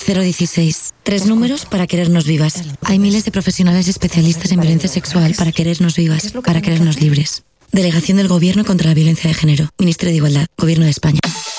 016. 3 números para querernos vivas. Hay miles de profesionales especialistas en violencia sexual para querernos vivas, para querernos libres. Delegación del Gobierno contra la Violencia de Género. Ministerio de Igualdad. Gobierno de España.